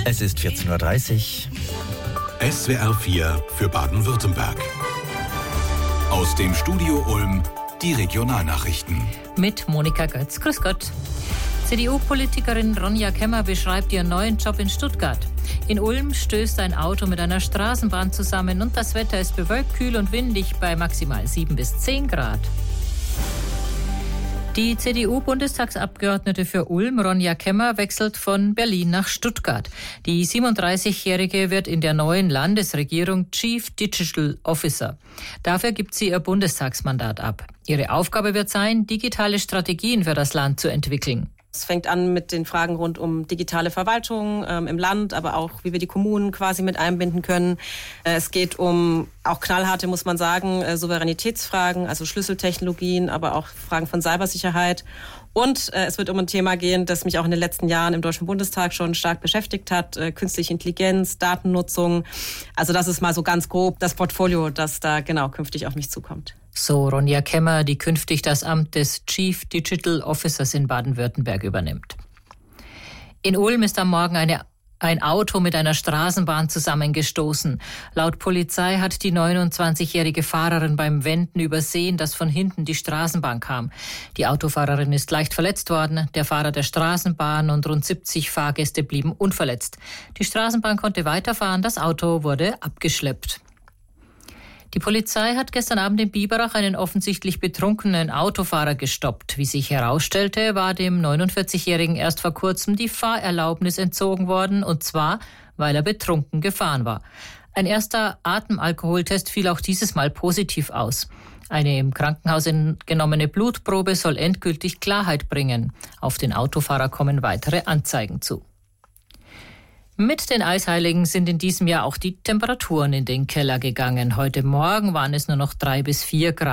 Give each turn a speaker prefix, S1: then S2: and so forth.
S1: Es ist 14.30 Uhr.
S2: SWR 4 für Baden-Württemberg. Aus dem Studio Ulm die Regionalnachrichten.
S3: Mit Monika Götz. Grüß Gott. CDU-Politikerin Ronja Kemmer beschreibt ihren neuen Job in Stuttgart. In Ulm stößt ein Auto mit einer Straßenbahn zusammen und das Wetter ist bewölkt, kühl und windig bei maximal 7 bis 10 Grad. Die CDU-Bundestagsabgeordnete für Ulm, Ronja Kemmer, wechselt von Berlin nach Stuttgart. Die 37-Jährige wird in der neuen Landesregierung Chief Digital Officer. Dafür gibt sie ihr Bundestagsmandat ab. Ihre Aufgabe wird sein, digitale Strategien für das Land zu entwickeln.
S4: Es fängt an mit den Fragen rund um digitale Verwaltung im Land, aber auch, wie wir die Kommunen quasi mit einbinden können. Es geht um auch knallharte, muss man sagen, Souveränitätsfragen, also Schlüsseltechnologien, aber auch Fragen von Cybersicherheit. Und es wird um ein Thema gehen, das mich auch in den letzten Jahren im Deutschen Bundestag schon stark beschäftigt hat. Künstliche Intelligenz, Datennutzung. Also das ist mal so ganz grob das Portfolio, das da genau künftig auf mich zukommt.
S3: So Ronja Kemmer, die künftig das Amt des Chief Digital Officers in Baden-Württemberg übernimmt. In Ulm ist am Morgen ein Auto mit einer Straßenbahn zusammengestoßen. Laut Polizei hat die 29-jährige Fahrerin beim Wenden übersehen, dass von hinten die Straßenbahn kam. Die Autofahrerin ist leicht verletzt worden. Der Fahrer der Straßenbahn und rund 70 Fahrgäste blieben unverletzt. Die Straßenbahn konnte weiterfahren, das Auto wurde abgeschleppt. Die Polizei hat gestern Abend in Biberach einen offensichtlich betrunkenen Autofahrer gestoppt. Wie sich herausstellte, war dem 49-Jährigen erst vor kurzem die Fahrerlaubnis entzogen worden, und zwar, weil er betrunken gefahren war. Ein erster Atemalkoholtest fiel auch dieses Mal positiv aus. Eine im Krankenhaus entgenommene Blutprobe soll endgültig Klarheit bringen. Auf den Autofahrer kommen weitere Anzeigen zu. Mit den Eisheiligen sind in diesem Jahr auch die Temperaturen in den Keller gegangen. Heute Morgen waren es nur noch 3 bis 4 Grad.